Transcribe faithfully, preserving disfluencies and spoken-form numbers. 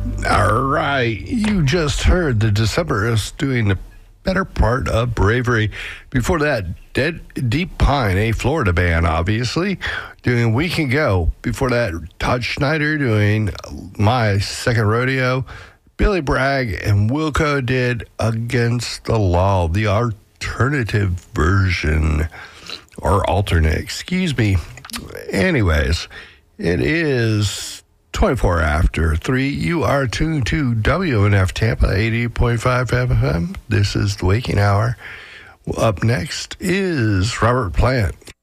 All right, you just heard the Decemberists doing the better part of Bravery. Before that, Dead Deep Pine, a Florida band, obviously, doing We Can Go. Before that, Todd Schneider doing My Second Rodeo. Billy Bragg and Wilco did Against the Law, the alternative version, or alternate, excuse me. Anyways, it is twenty-four after three. You are tuned to W N F Tampa, eighty point five F M. This is the Waking Hour. Up next is Robert Plant.